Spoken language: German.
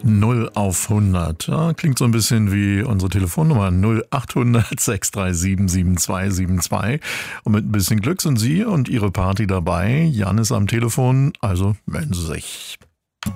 0 auf 100. Ja, klingt so ein bisschen wie unsere Telefonnummer 0800 637 7272. Und mit ein bisschen Glück sind Sie und Ihre Party dabei. Jan ist am Telefon, also melden Sie sich.